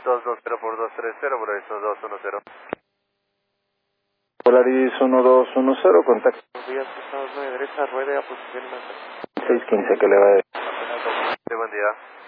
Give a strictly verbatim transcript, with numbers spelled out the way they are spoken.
dos dos cero por dos tres cero, Polaris uno dos uno cero. Polaris uno dos uno cero, contacto. Buenos días, estamos nueve derecha, ruede a posición más. seis quince, que le va a... Buen día.